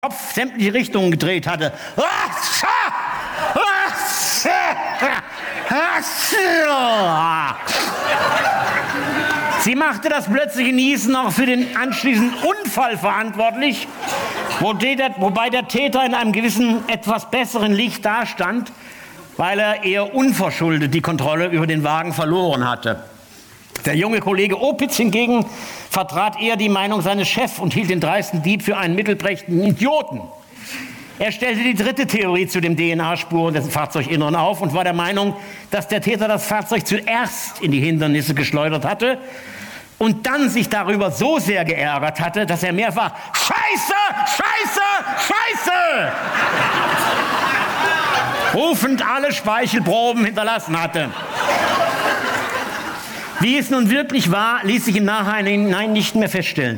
Kopf sämtliche Richtungen gedreht hatte. Sie machte das plötzliche Niesen auch für den anschließenden Unfall verantwortlich, wobei der Täter in einem gewissen, etwas besseren Licht dastand, weil er eher unverschuldet die Kontrolle über den Wagen verloren hatte. Der junge Kollege Opitz hingegen vertrat eher die Meinung seines Chefs und hielt den dreisten Dieb für einen mittelprächtigen Idioten. Er stellte die dritte Theorie zu den DNA-Spuren des Fahrzeuginneren auf und war der Meinung, dass der Täter das Fahrzeug zuerst in die Hindernisse geschleudert hatte und dann sich darüber so sehr geärgert hatte, dass er mehrfach Scheiße, Scheiße, Scheiße rufend alle Speichelproben hinterlassen hatte. Wie es nun wirklich war, ließ sich im Nachhinein nicht mehr feststellen.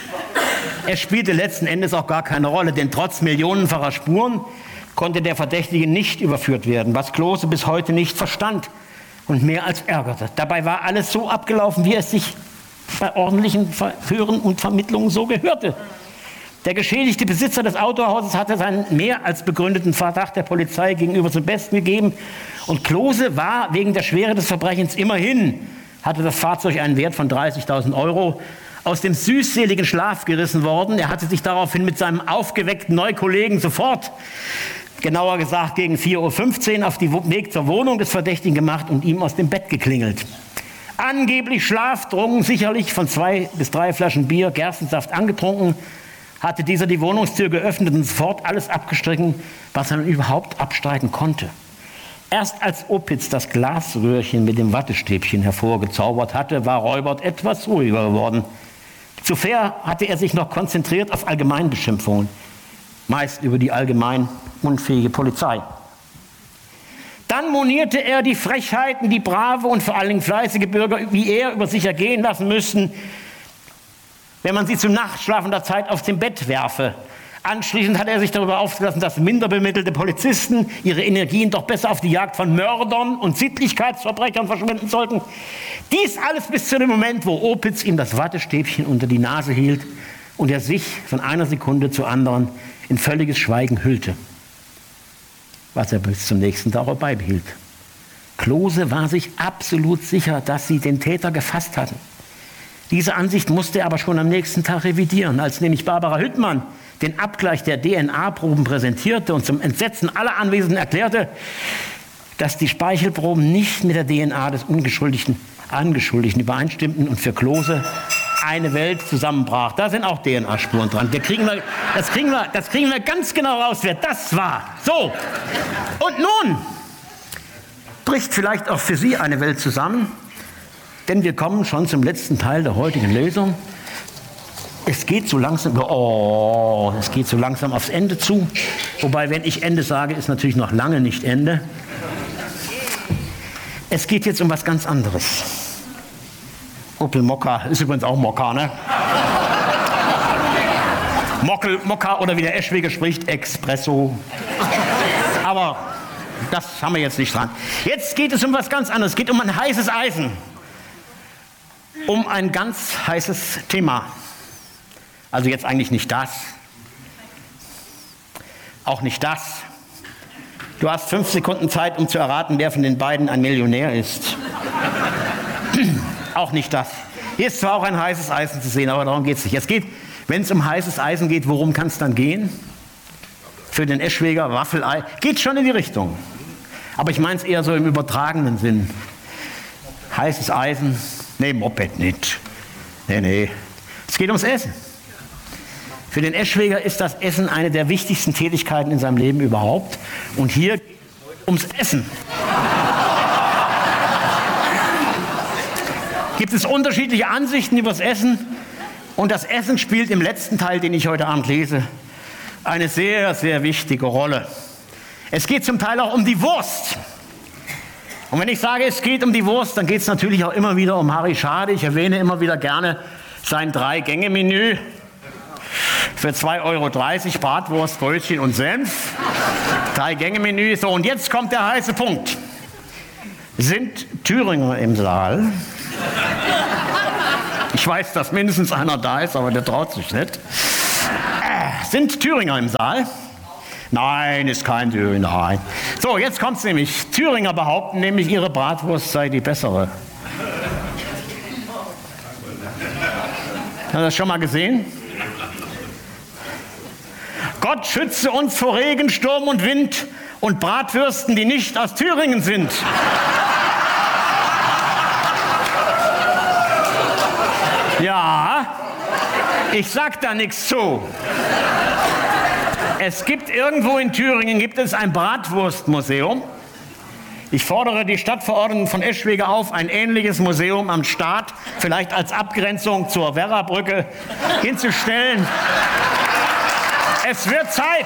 Es spielte letzten Endes auch gar keine Rolle, denn trotz millionenfacher Spuren konnte der Verdächtige nicht überführt werden, was Klose bis heute nicht verstand und mehr als ärgerte. Dabei war alles so abgelaufen, wie es sich bei ordentlichen Verhören und Vermittlungen so gehörte. Der geschädigte Besitzer des Autohauses hatte seinen mehr als begründeten Verdacht der Polizei gegenüber zum Besten gegeben und Klose war wegen der Schwere des Verbrechens immerhin, hatte das Fahrzeug einen Wert von 30.000 € aus dem süßseligen Schlaf gerissen worden. Er hatte sich daraufhin mit seinem aufgeweckten Neukollegen sofort, genauer gesagt gegen 4:15 Uhr, auf den Weg zur Wohnung des Verdächtigen gemacht und ihm aus dem Bett geklingelt. Angeblich schlaftrunken, sicherlich von 2 bis 3 Flaschen Bier, Gerstensaft angetrunken, hatte dieser die Wohnungstür geöffnet und sofort alles abgestrichen, was er überhaupt abstreiten konnte. Erst als Opitz das Glasröhrchen mit dem Wattestäbchen hervorgezaubert hatte, war Reubert etwas ruhiger geworden. Zuvor hatte er sich noch konzentriert auf Allgemeinbeschimpfungen, meist über die allgemein unfähige Polizei. Dann monierte er die Frechheiten, die brave und vor allen Dingen fleißige Bürger wie er über sich ergehen lassen müssten, wenn man sie zu nachtschlafender Zeit aus dem Bett werfe. Anschließend hat er sich darüber aufgelassen, dass minder bemittelte Polizisten ihre Energien doch besser auf die Jagd von Mördern und Sittlichkeitsverbrechern verschwenden sollten. Dies alles bis zu dem Moment, wo Opitz ihm das Wattestäbchen unter die Nase hielt und er sich von einer Sekunde zur anderen in völliges Schweigen hüllte, was er bis zum nächsten Tag auch beibehielt. Klose war sich absolut sicher, dass sie den Täter gefasst hatten. Diese Ansicht musste er aber schon am nächsten Tag revidieren, als nämlich Barbara Hüttmann den Abgleich der DNA-Proben präsentierte und zum Entsetzen aller Anwesenden erklärte, dass die Speichelproben nicht mit der DNA des Angeschuldigten übereinstimmten und für Klose eine Welt zusammenbrach. Da sind auch DNA-Spuren dran. Das kriegen wir ganz genau raus, wer das war. So, und nun bricht vielleicht auch für Sie eine Welt zusammen, denn wir kommen schon zum letzten Teil der heutigen Lesung. Es geht so langsam aufs Ende zu. Wobei, wenn ich Ende sage, ist natürlich noch lange nicht Ende. Es geht jetzt um was ganz anderes. Opel Mokka ist übrigens auch Mokka, ne? Mokka oder wie der Eschwege spricht, Espresso. Aber das haben wir jetzt nicht dran. Jetzt geht es um was ganz anderes. Es geht um ein heißes Eisen. Um ein ganz heißes Thema. Also jetzt eigentlich nicht das. Auch nicht das. Du hast 5 Sekunden Zeit, um zu erraten, wer von den beiden ein Millionär ist. Auch nicht das. Hier ist zwar auch ein heißes Eisen zu sehen, aber darum geht es nicht. Es geht, wenn es um heißes Eisen geht, worum kann es dann gehen? Für den Eschweger, Waffelei, geht schon in die Richtung. Aber ich meine es eher so im übertragenen Sinn. Heißes Eisen, nee, Moped nicht. Nee. Es geht ums Essen. Für den Eschweger ist das Essen eine der wichtigsten Tätigkeiten in seinem Leben überhaupt. Und hier geht es ums Essen. Gibt es unterschiedliche Ansichten über das Essen? Und das Essen spielt im letzten Teil, den ich heute Abend lese, eine sehr, sehr wichtige Rolle. Es geht zum Teil auch um die Wurst. Und wenn ich sage, es geht um die Wurst, dann geht es natürlich auch immer wieder um Harry Schade. Ich erwähne immer wieder gerne sein 3-Gänge-Menü. Für 2,30 € Bratwurst, Brötchen und Senf. 3-Gänge-Menü. So, und jetzt kommt der heiße Punkt. Sind Thüringer im Saal? Ich weiß, dass mindestens einer da ist, aber der traut sich nicht. sind Thüringer im Saal? Nein, ist kein Thüringer. Nein. So, jetzt kommt's nämlich. Thüringer behaupten nämlich, ihre Bratwurst sei die bessere. Hast du das schon mal gesehen? Gott schütze uns vor Regen, Sturm und Wind und Bratwürsten, die nicht aus Thüringen sind. Ja, ich sag da nichts zu. Es gibt irgendwo in Thüringen ein Bratwurstmuseum. Ich fordere die Stadtverordneten von Eschwege auf, ein ähnliches Museum am Start, vielleicht als Abgrenzung zur Werrabrücke, hinzustellen. Es wird Zeit.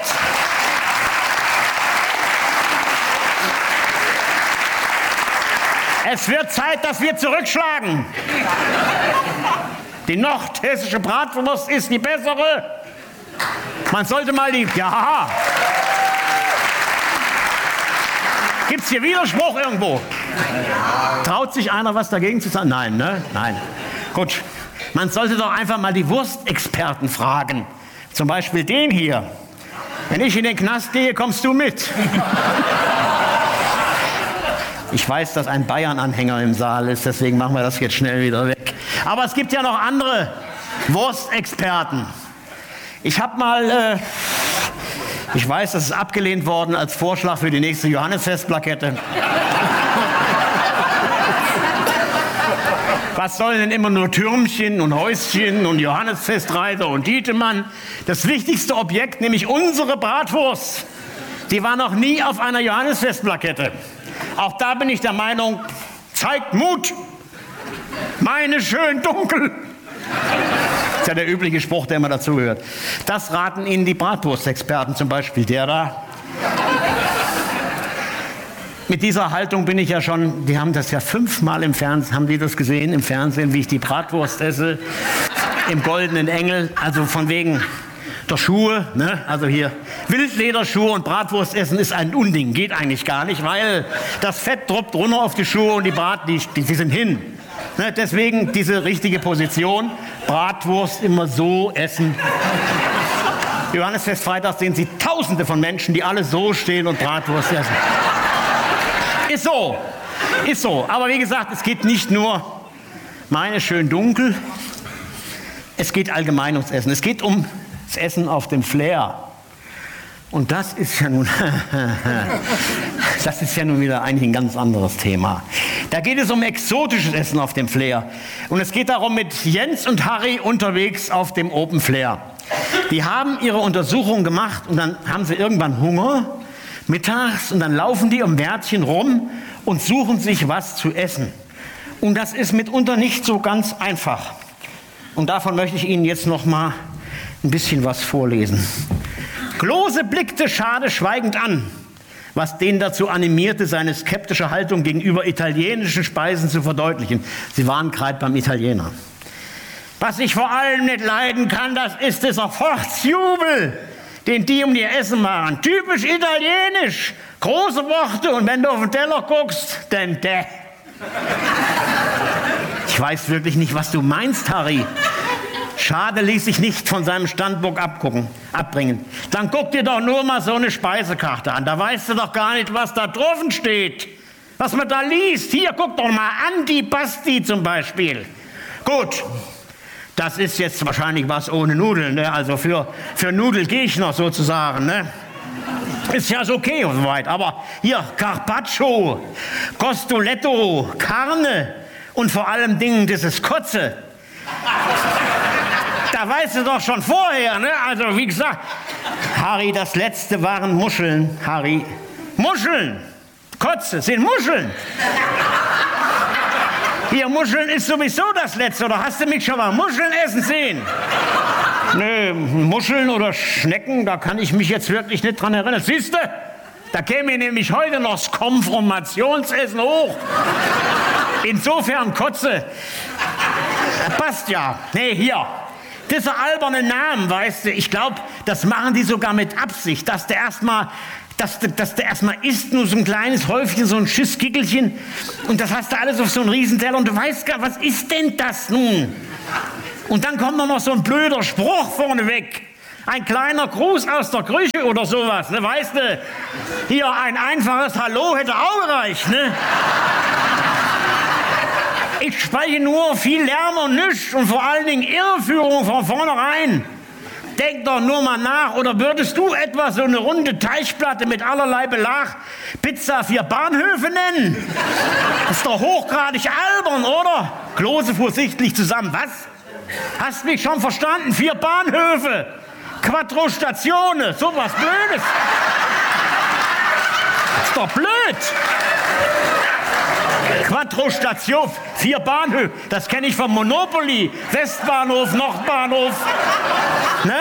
Es wird Zeit, dass wir zurückschlagen. Die nordhessische Bratwurst ist die bessere. Man sollte mal die... Ja. Gibt es hier Widerspruch irgendwo? Traut sich einer was dagegen zu sagen? Nein, ne? Nein. Gut. Man sollte doch einfach mal die Wurstexperten fragen. Zum Beispiel den hier. Wenn ich in den Knast gehe, kommst du mit. Ich weiß, dass ein Bayern-Anhänger im Saal ist, deswegen machen wir das jetzt schnell wieder weg. Aber es gibt ja noch andere Wurstexperten. Ich habe mal, ich weiß, das ist abgelehnt worden als Vorschlag für die nächste Johannisfestplakette. Was sollen denn immer nur Türmchen und Häuschen und Johannisfestreiter und Dietemann? Das wichtigste Objekt, nämlich unsere Bratwurst, die war noch nie auf einer Johannisfestplakette. Auch da bin ich der Meinung, zeigt Mut. Meine schön dunkel. Das ist ja der übliche Spruch, der immer dazugehört. Das raten Ihnen die Bratwurstexperten, zum Beispiel der da. Mit dieser Haltung bin ich ja schon, die haben das ja 5-mal im Fernsehen, haben die das gesehen im Fernsehen, wie ich die Bratwurst esse, im Goldenen Engel, also von wegen der Schuhe, ne? Also hier Wildlederschuhe und Bratwurst essen ist ein Unding, geht eigentlich gar nicht, weil das Fett droppt runter auf die Schuhe und die sind hin. Ne? Deswegen diese richtige Position, Bratwurst immer so essen. Johannisfestfreitag sehen Sie Tausende von Menschen, die alle so stehen und Bratwurst essen. Ist so, ist so. Aber wie gesagt, es geht nicht nur meine schön dunkel, es geht allgemein ums Essen. Es geht um das Essen auf dem Flair. Und das ist ja nun, wieder eigentlich ein ganz anderes Thema. Da geht es um exotisches Essen auf dem Flair. Und es geht darum, mit Jens und Harry unterwegs auf dem Open Flair. Die haben ihre Untersuchung gemacht und dann haben sie irgendwann Hunger mittags und dann laufen die um Wärtchen rum und suchen sich was zu essen. Und das ist mitunter nicht so ganz einfach. Und davon möchte ich Ihnen jetzt noch mal ein bisschen was vorlesen. Klose blickte Schade schweigend an, was den dazu animierte, seine skeptische Haltung gegenüber italienischen Speisen zu verdeutlichen. Sie waren gerade beim Italiener. Was ich vor allem nicht leiden kann, das ist dieser Fortsjubel, den die um ihr Essen machen. Typisch italienisch. Große Worte und wenn du auf den Teller guckst, dann däh. Ich weiß wirklich nicht, was du meinst, Harry. Schade ließ sich nicht von seinem Standpunkt abbringen. Dann guck dir doch nur mal so eine Speisekarte an. Da weißt du doch gar nicht, was da drauf steht. Was man da liest. Hier, guck doch mal Antipasti zum Beispiel. Gut. Das ist jetzt wahrscheinlich was ohne Nudeln, ne? Also für Nudelgegner sozusagen, ne? Ist ja so okay und so weiter. Aber hier Carpaccio, Costoletto, Carne und vor allem Dingen dieses Kotze. Da weißt du doch schon vorher, ne? Also wie gesagt, Harry, das letzte waren Muscheln, Harry. Muscheln! Kotze sind Muscheln! Hier, Muscheln ist sowieso das Letzte. Oder hast du mich schon mal Muscheln essen sehen? Nö, Muscheln oder Schnecken, da kann ich mich jetzt wirklich nicht dran erinnern. Siehst du? Da käme nämlich heute noch das Konfirmationsessen hoch. Insofern Kotze. Passt ja. Nee, hier. Dieser alberne Namen, weißt du, ich glaube, das machen die sogar mit Absicht, dass der erstmal isst, nur so ein kleines Häufchen, so ein Schissgickelchen und das hast du alles auf so einen Riesenteller und du weißt gar, was ist denn das nun? Und dann kommt noch so ein blöder Spruch vorneweg. Ein kleiner Gruß aus der Küche oder sowas, ne, weißt du? Hier ein einfaches Hallo hätte auch gereicht, ne? Ich spreche nur viel Lärm und nichts und vor allen Dingen Irreführung von vornherein. Denk doch nur mal nach, oder würdest du etwa so eine runde Teichplatte mit allerlei Belag Pizza 4 Bahnhöfe nennen? Das ist doch hochgradig albern, oder? Klose fuhr sichtlich zusammen. Was? Hast mich schon verstanden? 4 Bahnhöfe, Quattro Stazione, sowas Blödes. Das ist doch blöd. Quattro Station, 4 Bahnhöfe, das kenne ich vom Monopoly. Westbahnhof, Nordbahnhof. Ne?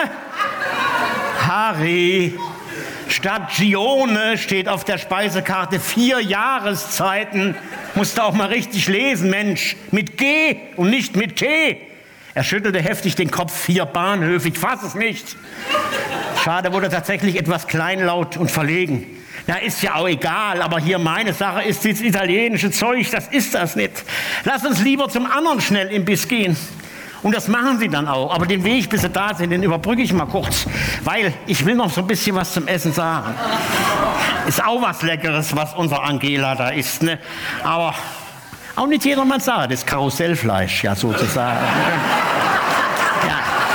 Harry, Stagione steht auf der Speisekarte, 4 Jahreszeiten. Musst du auch mal richtig lesen, Mensch. Mit G und nicht mit T. Er schüttelte heftig den Kopf. 4 Bahnhöfe, ich fass es nicht. Schade, wurde tatsächlich etwas kleinlaut und verlegen. Na, ist ja auch egal, aber hier meine Sache ist das italienische Zeug, das ist das nicht. Lass uns lieber zum anderen Schnellimbiss gehen. Und das machen sie dann auch. Aber den Weg, bis sie da sind, den überbrücke ich mal kurz. Weil ich will noch so ein bisschen was zum Essen sagen. Ist auch was Leckeres, was unser Angela da isst, ne? Aber auch nicht jedermanns Sache, das Karussellfleisch, ja, sozusagen. Ja.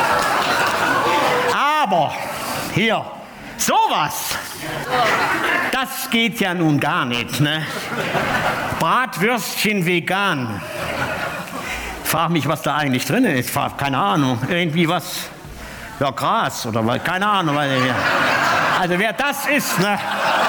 Aber hier, sowas, das geht ja nun gar nicht, ne? Bratwürstchen vegan. Frag mich, was da eigentlich drin ist. Keine Ahnung. Irgendwie was, ja, Gras oder was, keine Ahnung. Also wer das isst, ne?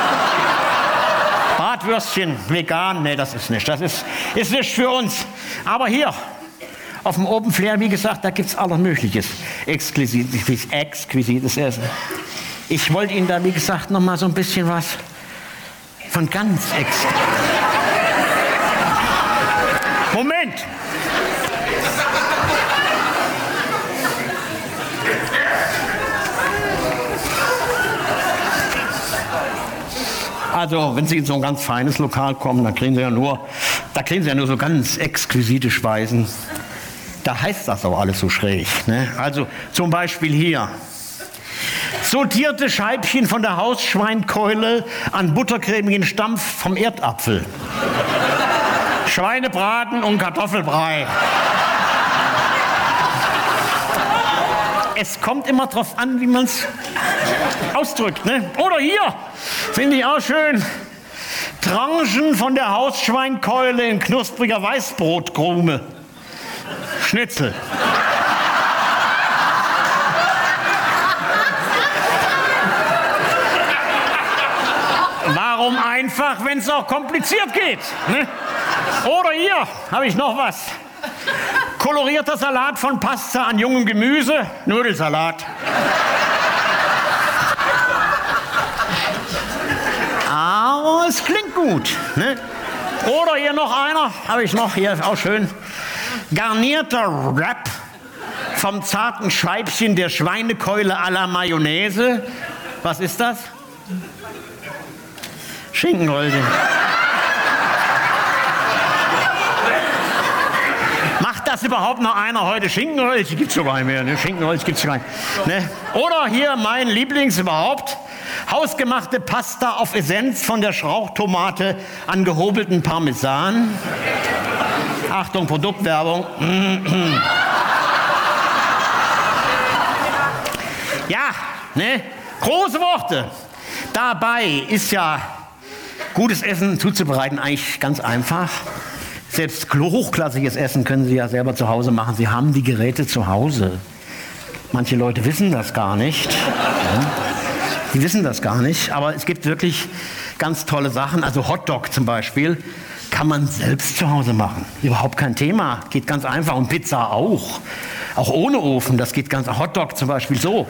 Bratwürstchen vegan, ne, das ist nicht. Das ist nicht für uns. Aber hier, auf dem Open Flair, wie gesagt, da gibt es alles Mögliches. Exquisites Essen. Ich wollte Ihnen da, wie gesagt, noch mal so ein bisschen was von ganz Moment! Also, wenn Sie in so ein ganz feines Lokal kommen, da kriegen Sie ja nur so ganz exquisite Speisen. Da heißt das auch alles so schräg, ne? Also, zum Beispiel hier. Sortierte Scheibchen von der Hausschweinkeule an buttercremigen Stampf vom Erdapfel. Schweinebraten und Kartoffelbrei. Es kommt immer drauf an, wie man es ausdrückt, ne? Oder hier, finde ich auch schön, Tranchen von der Hausschweinkeule in knuspriger Weißbrotkrume. Schnitzel. Warum einfach, wenn es auch kompliziert geht? Ne? Oder hier habe ich noch was. Kolorierter Salat von Pasta an jungem Gemüse, Nudelsalat. Aber es klingt gut. Ne? Oder hier noch einer, habe ich noch, hier ist auch schön. Garnierter Wrap vom zarten Scheibchen der Schweinekeule à la Mayonnaise. Was ist das? Schinkenröllchen. Macht das überhaupt noch einer heute? Schinkenröllchen gibt's schon gar nicht mehr. Ne? Schinkenröllchen gibt's schon gar nicht. Ne? Oder hier mein Lieblings überhaupt. Hausgemachte Pasta auf Essenz von der Schrauchtomate an gehobelten Parmesan. Achtung, Produktwerbung. Ja, ne? Große Worte. Dabei ist ja gutes Essen zuzubereiten eigentlich ganz einfach. Selbst hochklassiges Essen können Sie ja selber zu Hause machen. Sie haben die Geräte zu Hause. Manche Leute wissen das gar nicht. Ja. Die wissen das gar nicht, aber es gibt wirklich ganz tolle Sachen. Also Hotdog zum Beispiel kann man selbst zu Hause machen. Überhaupt kein Thema, geht ganz einfach. Und Pizza auch. Auch ohne Ofen, das geht ganz. Hotdog zum Beispiel so.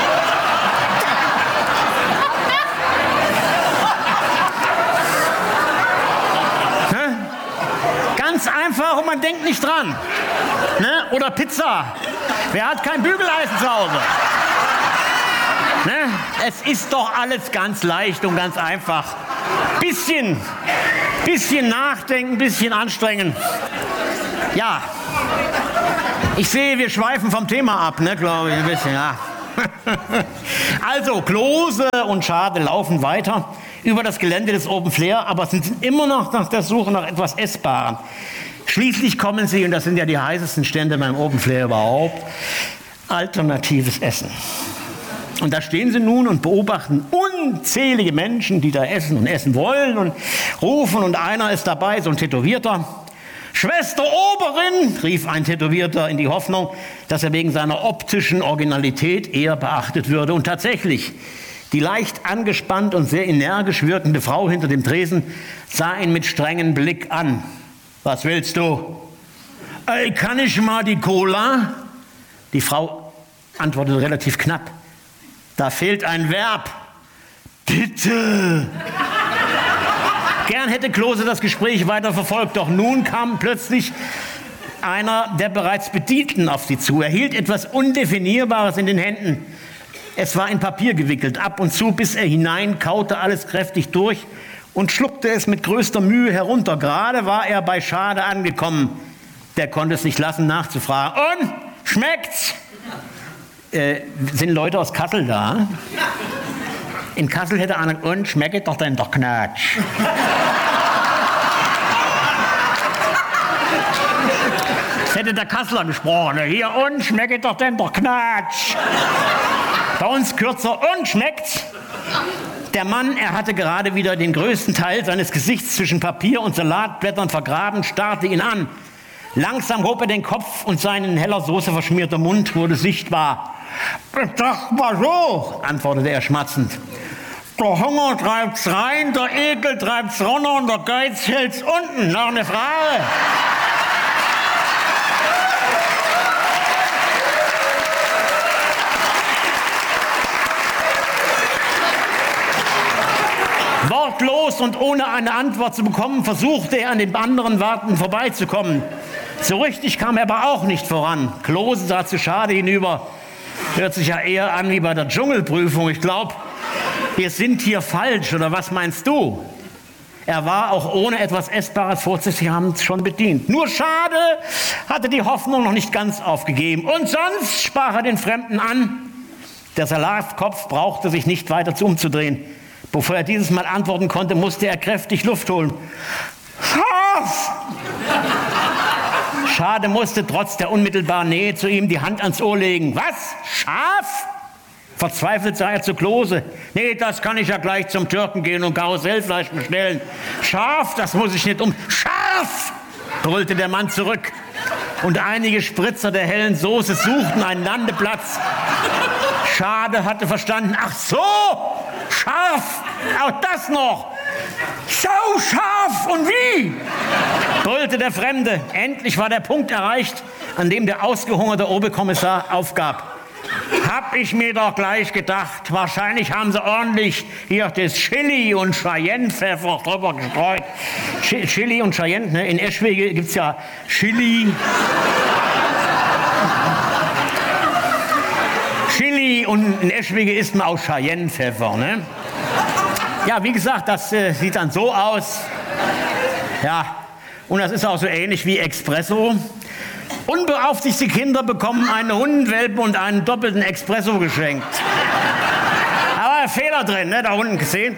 Ganz einfach und man denkt nicht dran. Ne? Oder Pizza. Wer hat kein Bügeleisen zu Hause? Ne? Es ist doch alles ganz leicht und ganz einfach. Bisschen nachdenken, bisschen anstrengen. Ja, ich sehe, wir schweifen vom Thema ab, ne, glaube ich, ein bisschen, ja. Also Klose und Schade laufen weiter über das Gelände des Open Flair, aber sind immer noch nach der Suche nach etwas Essbarem. Schließlich kommen sie, und das sind ja die heißesten Stände beim Open Flair überhaupt, alternatives Essen. Und da stehen sie nun und beobachten unzählige Menschen, die da essen und essen wollen und rufen, und einer ist dabei, so ein Tätowierter. »Schwester Oberin«, rief ein Tätowierter in die Hoffnung, dass er wegen seiner optischen Originalität eher beachtet würde. Und tatsächlich, die leicht angespannt und sehr energisch wirkende Frau hinter dem Tresen sah ihn mit strengem Blick an. »Was willst du?« »Ey, kann ich mal die Cola?« Die Frau antwortete relativ knapp. »Da fehlt ein Verb. Bitte.« Gern hätte Klose das Gespräch weiter verfolgt, doch nun kam plötzlich einer der bereits Bedienten auf sie zu. Er hielt etwas Undefinierbares in den Händen. Es war in Papier gewickelt. Ab und zu biss er hinein, kaute alles kräftig durch und schluckte es mit größter Mühe herunter. Gerade war er bei Schade angekommen. Der konnte es nicht lassen, nachzufragen. »Und? Schmeckt's?« Sind Leute aus Kassel da? In Kassel hätte einer, und schmeckt doch denn doch Knatsch. Das hätte der Kasseler gesprochen. Hier, und schmeckt doch denn doch Knatsch. Bei uns kürzer, und schmeckt's? Der Mann, er hatte gerade wieder den größten Teil seines Gesichts zwischen Papier und Salatblättern vergraben, starrte ihn an. Langsam hob er den Kopf und sein in heller Soße verschmierter Mund wurde sichtbar. »Sag mal so«, antwortete er schmatzend. »Der Hunger treibt's rein, der Ekel treibt's runter und der Geiz hält's unten. Noch eine Frage?« Wortlos und ohne eine Antwort zu bekommen, versuchte er an den anderen Wartenden vorbeizukommen. So richtig kam er aber auch nicht voran. Klose sah zu Schade hinüber. Hört sich ja eher an wie bei der Dschungelprüfung. Ich glaube, wir sind hier falsch, oder was meinst du? Er war auch ohne etwas Essbares vorzuhaben schon bedient. Nur Schade hatte die Hoffnung noch nicht ganz aufgegeben. Und sonst sprach er den Fremden an. Der Salatkopf brauchte sich nicht weiter umzudrehen. Bevor er dieses Mal antworten konnte, musste er kräftig Luft holen. Schaf! Schade musste trotz der unmittelbaren Nähe zu ihm die Hand ans Ohr legen. Was? Schaf? Verzweifelt sah er zu Klose. Nee, das kann ich ja gleich zum Türken gehen und Karussellfleisch bestellen. Schaf, das muss ich nicht Schaf! Brüllte der Mann zurück. Und einige Spritzer der hellen Soße suchten einen Landeplatz. Schade hatte verstanden. Ach so, scharf, auch das noch. So scharf und wie? Brüllte der Fremde. Endlich war der Punkt erreicht, an dem der ausgehungerte Oberkommissar aufgab. Hab ich mir doch gleich gedacht. Wahrscheinlich haben sie ordentlich hier das Chili und Cayennepfeffer drüber gestreut. Chili und Cayenne, ne? In Eschwege gibt es ja Chili. Chili und in Eschwege isst man auch Cayennepfeffer, ne? Ja, wie gesagt, das sieht dann so aus. Ja, und das ist auch so ähnlich wie Espresso. Unbeaufsichtigte Kinder bekommen einen Hundenwelpen und einen doppelten Espresso geschenkt. Aber Fehler drin, ne? Da unten gesehen.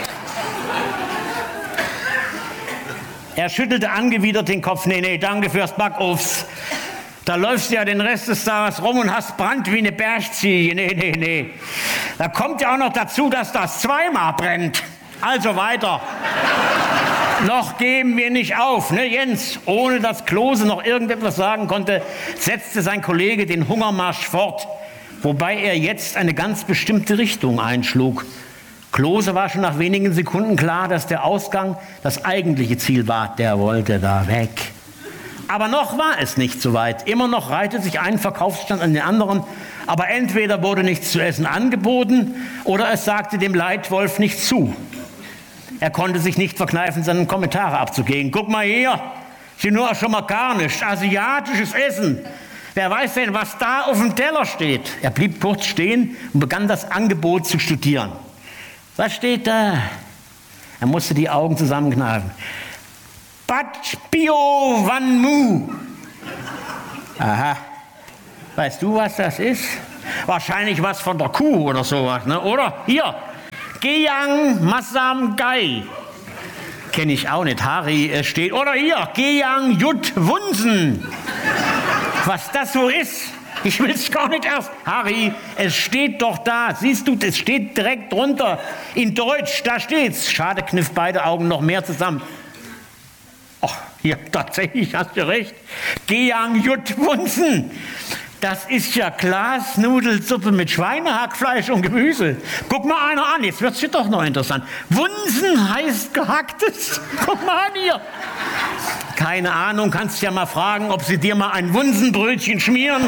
Er schüttelte angewidert den Kopf. Nee, danke fürs Backofs. Da läufst du ja den Rest des Tages rum und hast Brand wie eine Bergziege. Nee. Da kommt ja auch noch dazu, dass das zweimal brennt. Also weiter. Noch geben wir nicht auf, ne Jens? Ohne dass Klose noch irgendetwas sagen konnte, setzte sein Kollege den Hungermarsch fort, wobei er jetzt eine ganz bestimmte Richtung einschlug. Klose war schon nach wenigen Sekunden klar, dass der Ausgang das eigentliche Ziel war. Der wollte da weg. Aber noch war es nicht so weit. Immer noch reihte sich ein Verkaufsstand an den anderen, aber entweder wurde nichts zu essen angeboten oder es sagte dem Leitwolf nicht zu. Er konnte sich nicht verkneifen, seine Kommentare abzugeben. Guck mal hier, sie nur schon mal gar nicht. Asiatisches Essen. Wer weiß denn, was da auf dem Teller steht? Er blieb kurz stehen und begann das Angebot zu studieren. Was steht da? Er musste die Augen zusammenkneifen. Bach Bio Van Mu. Aha. Weißt du, was das ist? Wahrscheinlich was von der Kuh oder sowas, ne? Oder? Hier, Geyang Massam Gai. Kenne ich auch nicht. Harry steht. Oder hier, Geyang Jut Wunsen. Was das so ist, ich will es gar nicht erst. Harry, es steht doch da. Siehst du, es steht direkt drunter. In Deutsch, da steht's. Schade, kniff beide Augen noch mehr zusammen. Ach, hier, tatsächlich, hast du recht. Geyang Jut Wunsen. Das ist ja Glasnudelsuppe mit Schweinehackfleisch und Gemüse. Guck mal einer an, jetzt wird es doch noch interessant. Wunsen heißt gehacktes. Guck mal an hier. Keine Ahnung, kannst ja mal fragen, ob sie dir mal ein Wunsenbrötchen schmieren.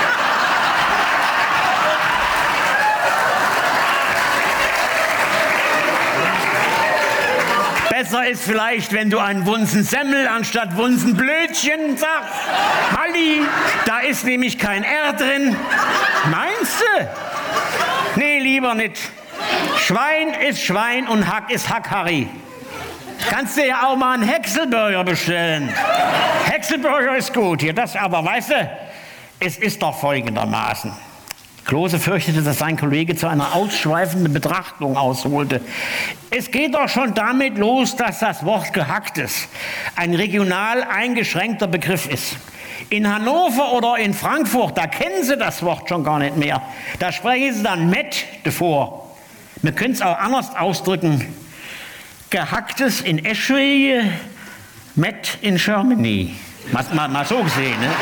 Besser ist vielleicht, wenn du ein Wunsensemmel anstatt Wunsenblötchen sagst. Halli, da ist nämlich kein R drin. Meinst du? Nee, lieber nicht. Schwein ist Schwein und Hack ist Hack, Harry. Kannst du ja auch mal einen Häckselburger bestellen. Häckselburger ist gut hier, das aber, weißt du, es ist doch folgendermaßen. Klose fürchtete, dass sein Kollege zu einer ausschweifenden Betrachtung ausholte. Es geht doch schon damit los, dass das Wort Gehacktes ein regional eingeschränkter Begriff ist. In Hannover oder in Frankfurt, da kennen sie das Wort schon gar nicht mehr. Da sprechen sie dann Met davor. Wir können es auch anders ausdrücken. Gehacktes in Eschwege, Met in Germany. Mal so gesehen, ne?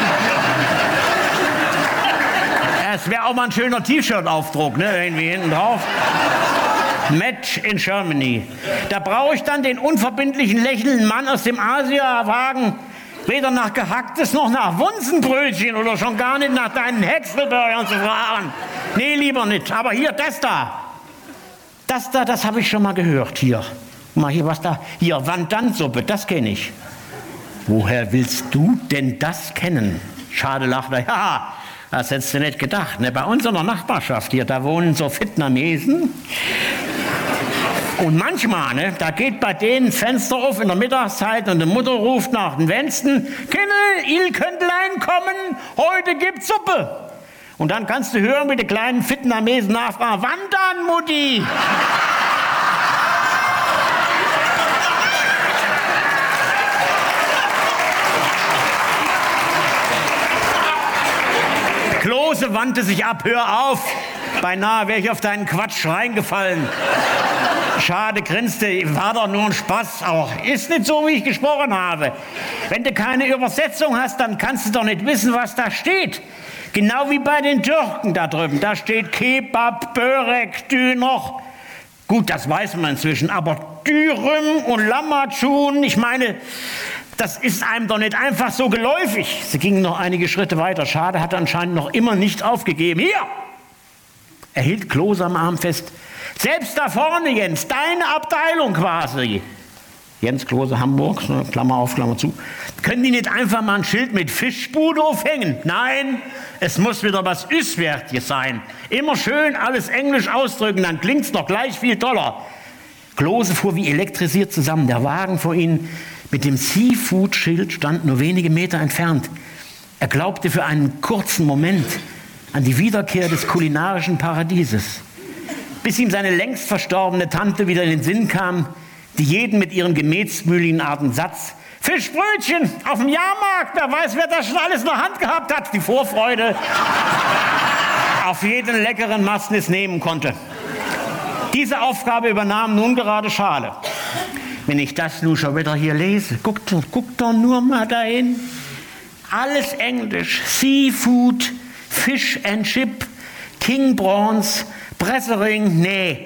Es wäre auch mal ein schöner T-Shirt-Aufdruck, ne? Irgendwie hinten drauf. Met in Germany. Da brauche ich dann den unverbindlichen lächelnden Mann aus dem Asia-Wagen weder nach Gehacktes noch nach Wunsenbrötchen oder schon gar nicht nach deinen Häckselburgern zu fragen. Nee, lieber nicht. Aber hier, das da, das habe ich schon mal gehört. Hier, mal hier, was da? Hier, Wandansuppe, das kenne ich. Woher willst du denn das kennen? Schade, lacht er. Ja, das hättest du nicht gedacht. Ne? Bei uns in der Nachbarschaft hier, da wohnen so Vietnamesen. Und manchmal, ne, da geht bei denen ein Fenster auf in der Mittagszeit und die Mutter ruft nach den Fenstern, Kindl, il Köntlein kommen, heute gibt's Suppe. Und dann kannst du hören, wie die kleinen Vietnamesen nachfragen, wann dann, Mutti? Klose wandte sich ab, hör auf. Beinahe wäre ich auf deinen Quatsch reingefallen. Schade, grinste, war doch nur ein Spaß. Auch ist nicht so, wie ich gesprochen habe. Wenn du keine Übersetzung hast, dann kannst du doch nicht wissen, was da steht. Genau wie bei den Türken da drüben. Da steht Kebab, Börek, Döner. Gut, das weiß man inzwischen. Aber Dürüm und Lammatschun, ich meine, das ist einem doch nicht einfach so geläufig. Sie gingen noch einige Schritte weiter. Schade hat anscheinend noch immer nicht aufgegeben. Hier! Er hielt Klose am Arm fest. Selbst da vorne, Jens, deine Abteilung quasi. Jens Klose, Hamburg, Klammer auf, Klammer zu. Können die nicht einfach mal ein Schild mit Fischbude aufhängen? Nein, es muss wieder was Üswertiges sein. Immer schön alles Englisch ausdrücken, dann klingt's doch gleich viel toller. Klose fuhr wie elektrisiert zusammen. Der Wagen vor ihnen mit dem Seafood-Schild stand nur wenige Meter entfernt. Er glaubte für einen kurzen Moment an die Wiederkehr des kulinarischen Paradieses. Bis ihm seine längst verstorbene Tante wieder in den Sinn kam, die jeden mit ihrem gebetsmühligen Arten Satz Fischbrötchen auf dem Jahrmarkt, wer weiß, wer das schon alles in der Hand gehabt hat, die Vorfreude auf jeden leckeren Mastnis nehmen konnte. Diese Aufgabe übernahm nun gerade Schale. Wenn ich das nun schon wieder hier lese, guck doch nur mal dahin. Alles Englisch, Seafood, Fish and Chip, King Prawns, Pressering, nee.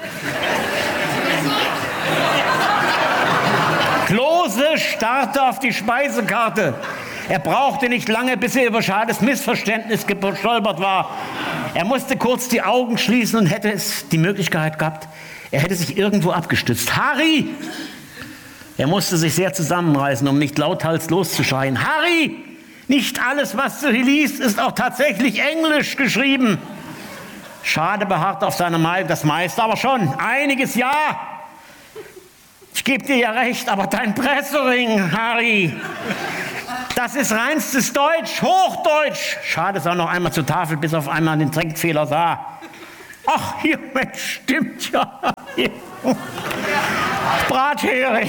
Klose starrte auf die Speisekarte. Er brauchte nicht lange, bis er über Schades Missverständnis gestolpert war. Er musste kurz die Augen schließen und hätte es die Möglichkeit gehabt, er hätte sich irgendwo abgestützt. Harry! Er musste sich sehr zusammenreißen, um nicht lauthals loszuschreien. Harry! Nicht alles, was du hier liest, ist auch tatsächlich Englisch geschrieben. Schade beharrte auf seiner Meinung, das meiste aber schon. Einiges ja. Ich gebe dir ja recht, aber dein Pressering, Harry, Das ist reinstes Deutsch, Hochdeutsch. Schade, dass er noch einmal zur Tafel bis auf einmal den Trinkfehler sah. Ach, hier, Mensch, stimmt ja. Hier. Brathering.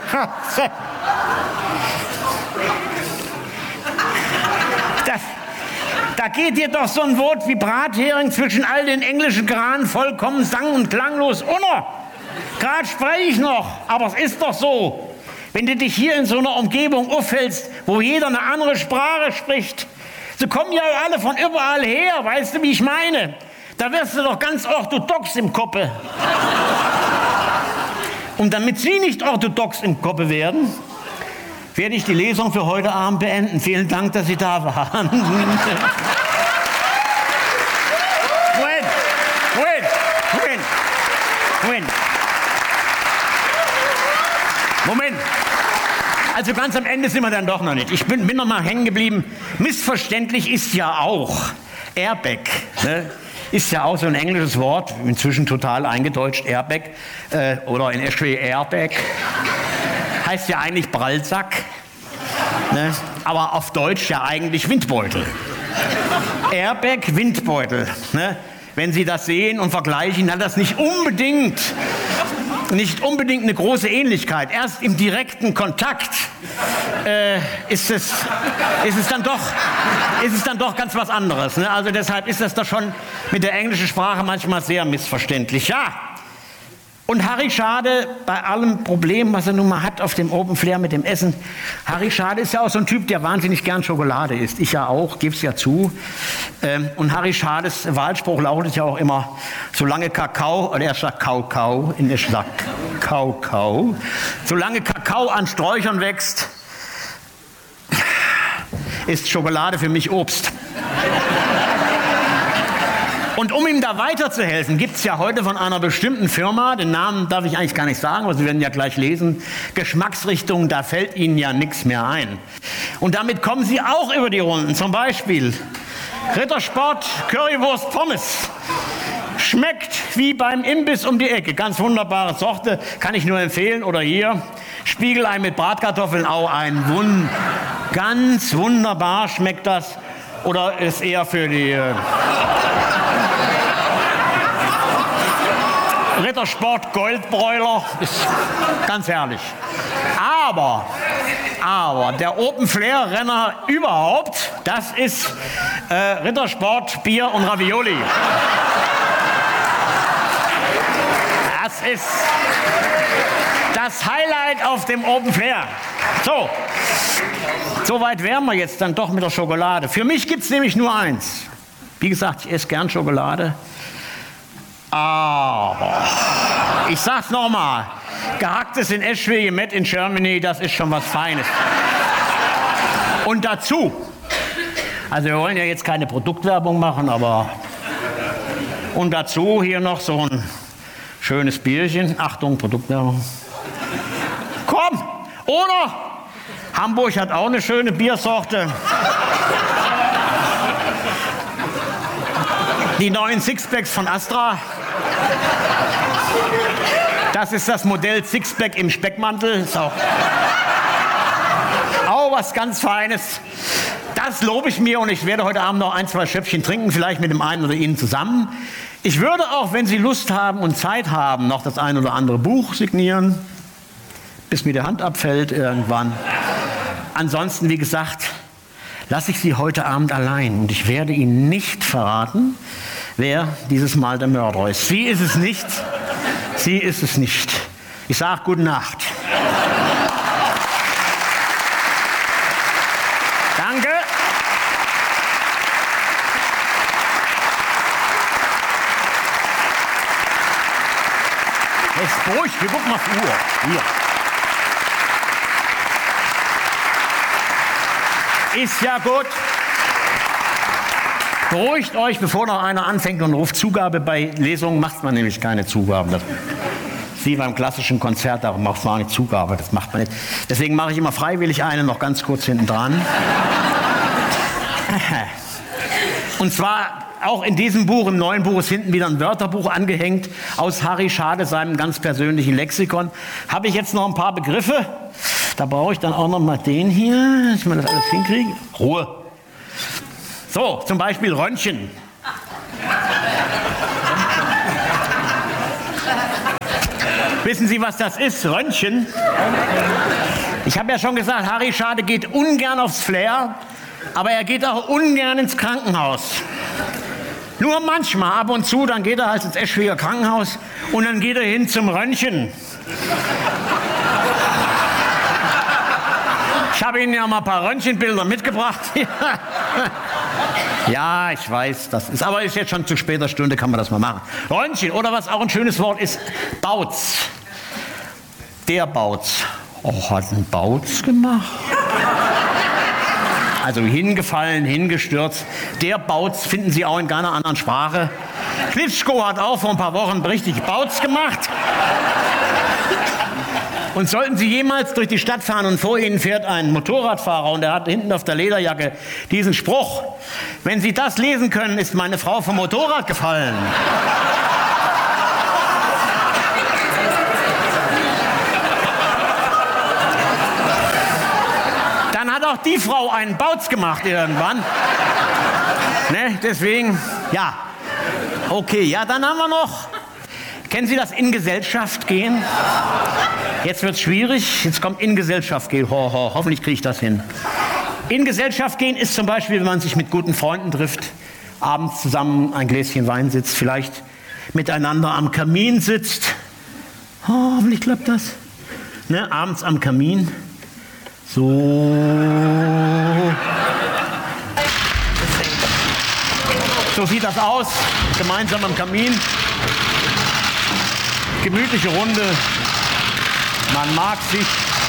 Da geht dir doch so ein Wort wie Brathering zwischen all den englischen Granen vollkommen sang- und klanglos unter. Gerade spreche ich noch, aber es ist doch so. Wenn du dich hier in so einer Umgebung aufhältst, wo jeder eine andere Sprache spricht, so kommen ja alle von überall her, weißt du, wie ich meine? Da wirst du doch ganz orthodox im Koppe. Und damit Sie nicht orthodox im Koppe werden, werde ich die Lesung für heute Abend beenden. Vielen Dank, dass Sie da waren. Moment. Also ganz am Ende sind wir dann doch noch nicht. Ich bin noch mal hängen geblieben. Missverständlich ist ja auch Airbag. Ne? Ist ja auch so ein englisches Wort, inzwischen total eingedeutscht, Airbag oder in Eschwege Airbag. Heißt ja eigentlich Prallsack, ne? Aber auf Deutsch ja eigentlich Windbeutel. Airbag, Windbeutel. Ne? Wenn Sie das sehen und vergleichen, hat das nicht unbedingt eine große Ähnlichkeit. Erst im direkten Kontakt ist es dann doch ganz was anderes. Ne? Also deshalb ist das doch schon mit der englischen Sprache manchmal sehr missverständlich. Ja. Und Harry Schade, bei allem Problem, was er nun mal hat auf dem Open Flair mit dem Essen, Harry Schade ist ja auch so ein Typ, der wahnsinnig gern Schokolade isst. Ich ja auch, geb's ja zu. Und Harry Schades Wahlspruch lautet ja auch immer, solange Kakao, oder er sagt Kau, in der sagt Kau, solange Kakao an Sträuchern wächst, ist Schokolade für mich Obst. Und um ihm da weiterzuhelfen, gibt es ja heute von einer bestimmten Firma, den Namen darf ich eigentlich gar nicht sagen, aber Sie werden ja gleich lesen, Geschmacksrichtung, da fällt Ihnen ja nichts mehr ein. Und damit kommen Sie auch über die Runden. Zum Beispiel Rittersport Currywurst Pommes. Schmeckt wie beim Imbiss um die Ecke. Ganz wunderbare Sorte, kann ich nur empfehlen. Oder hier Spiegelei mit Bratkartoffeln, auch ganz wunderbar schmeckt das. Oder ist eher für die Rittersport Goldbräuler, ist ganz herrlich. Aber der Open Flair Renner überhaupt, das ist Rittersport Bier und Ravioli. Das ist das Highlight auf dem Open Flair. So weit wären wir jetzt dann doch mit der Schokolade. Für mich gibt es nämlich nur eins. Wie gesagt, ich esse gern Schokolade. Aber ich sag's nochmal, gehacktes in Eschwege, Made in Germany, das ist schon was Feines. Und dazu, also wir wollen ja jetzt keine Produktwerbung machen, aber und dazu hier noch so ein schönes Bierchen. Achtung, Produktwerbung. Komm, oder? Hamburg hat auch eine schöne Biersorte. Die neuen Sixpacks von Astra. Das ist das Modell Sixpack im Speckmantel. Ist auch was ganz Feines. Das lobe ich mir und ich werde heute Abend noch 1, 2 Schöpfchen trinken, vielleicht mit dem einen oder Ihnen zusammen. Ich würde auch, wenn Sie Lust haben und Zeit haben, noch das ein oder andere Buch signieren, bis mir die Hand abfällt irgendwann. Ansonsten, wie gesagt, lasse ich Sie heute Abend allein und ich werde Ihnen nicht verraten, wer dieses Mal der Mörder ist. Sie ist es nicht. Sie ist es nicht. Ich sage gute Nacht. Danke. Jetzt ruhig, wir gucken auf die Uhr. Hier. Ist ja gut. Beruhigt euch, bevor noch einer anfängt und ruft Zugabe. Bei Lesungen macht man nämlich keine Zugaben. Das ist wie beim klassischen Konzert, da macht man nicht Zugabe, das macht man nicht. Deswegen mache ich immer freiwillig eine noch ganz kurz hinten dran. Und zwar auch in diesem Buch, im neuen Buch, ist hinten wieder ein Wörterbuch angehängt aus Harry Schade, seinem ganz persönlichen Lexikon. Habe ich jetzt noch ein paar Begriffe. Da brauche ich dann auch noch mal den hier, dass ich mal das alles hinkriege. Ruhe. So, zum Beispiel Röntgen. Wissen Sie, was das ist? Röntgen? Ich habe ja schon gesagt, Harry Schade geht ungern aufs Flair, aber er geht auch ungern ins Krankenhaus. Nur manchmal, ab und zu, dann geht er halt ins Eschweiler Krankenhaus und dann geht er hin zum Röntgen. Ich habe Ihnen ja mal ein paar Röntgenbilder mitgebracht. Ja, ich weiß, das ist, aber ist jetzt schon zu später Stunde, kann man das mal machen. Röntgen, oder was auch ein schönes Wort ist, Bautz. Der Bautz. Oh, hat ein Bautz gemacht? Also hingefallen, hingestürzt. Der Bautz finden Sie auch in keiner anderen Sprache. Klitschko hat auch vor ein paar Wochen richtig Bautz gemacht. Und sollten Sie jemals durch die Stadt fahren und vor Ihnen fährt ein Motorradfahrer und der hat hinten auf der Lederjacke diesen Spruch: Wenn Sie das lesen können, ist meine Frau vom Motorrad gefallen. Dann hat auch die Frau einen Bautz gemacht irgendwann. Ne, deswegen, ja. Okay, ja, dann haben wir noch. Kennen Sie das in Gesellschaft gehen? Jetzt wird es schwierig. Jetzt kommt in Gesellschaft gehen. Hoffentlich kriege ich das hin. In Gesellschaft gehen ist zum Beispiel, wenn man sich mit guten Freunden trifft, abends zusammen ein Gläschen Wein sitzt, vielleicht miteinander am Kamin sitzt. Hoffentlich klappt das. Ne, abends am Kamin. So. So sieht das aus. Gemeinsam am Kamin. Gemütliche Runde. Man mag sich.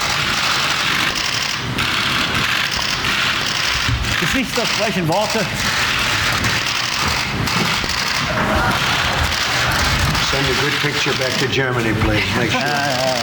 Gesichter sprechen Worte. Send a good picture back to Germany, please. Make sure.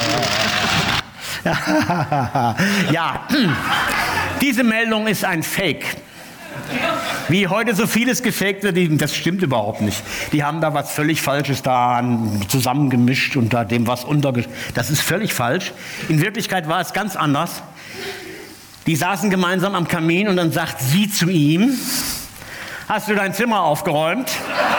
Ja, diese Meldung ist ein Fake. Wie heute so vieles gefaked wird, das stimmt überhaupt nicht. Die haben da was völlig Falsches da zusammengemischt und da dem was untergemischt. Das ist völlig falsch. In Wirklichkeit war es ganz anders. Die saßen gemeinsam am Kamin und dann sagt sie zu ihm: Hast du dein Zimmer aufgeräumt?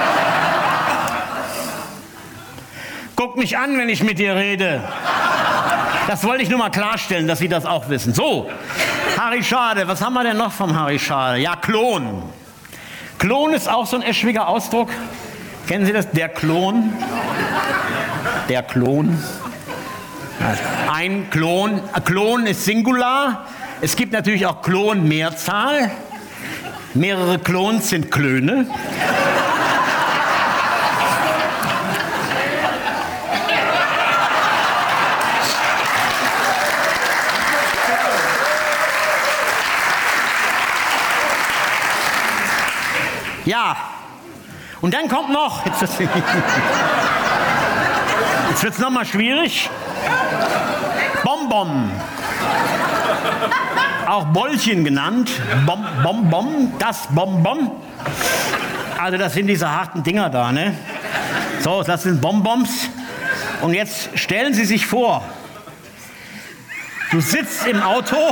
Guck mich an, wenn ich mit dir rede. Das wollte ich nur mal klarstellen, dass Sie das auch wissen. So, Harry Schade, was haben wir denn noch vom Harry Schade? Ja, Klon. Klon ist auch so ein eschwiger Ausdruck. Kennen Sie das? Der Klon. Der Klon. Ein Klon. Klon ist Singular. Es gibt natürlich auch Klon-Mehrzahl. Mehrere Klons sind Klöne. Ja, und dann kommt noch, jetzt wird es nochmal schwierig, Bonbon, auch Bollchen genannt, Bonbon, das Bonbon, also das sind diese harten Dinger da, ne? So, das sind Bonbons und jetzt stellen Sie sich vor, du sitzt im Auto,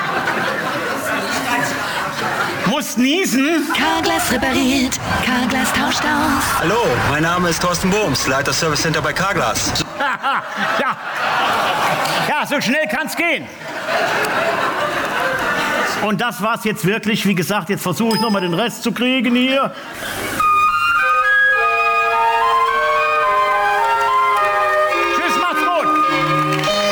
musst niesen. Carglass repariert, Carglass tauscht aus. Hallo, mein Name ist Thorsten Bohms, Leiter Service Center bei Carglass. Ja, so schnell kann's gehen. Und das war's jetzt wirklich. Wie gesagt, jetzt versuche ich noch mal den Rest zu kriegen hier.